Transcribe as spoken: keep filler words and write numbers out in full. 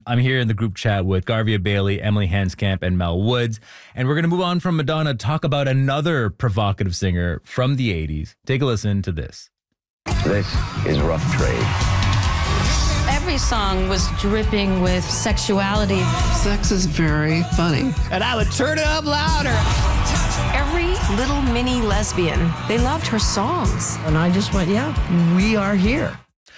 I'm here in the group chat with Garvia Bailey, Emily Hanscamp, and Mel Woods. And we're going to move on from Madonna, talk about another provocative singer from the eighties. Take a listen to this. This is Rough Trade. Every song was dripping with sexuality. Sex is very funny. And I would turn it up louder. Every little mini lesbian, they loved her songs. And I just went, yeah, we are here.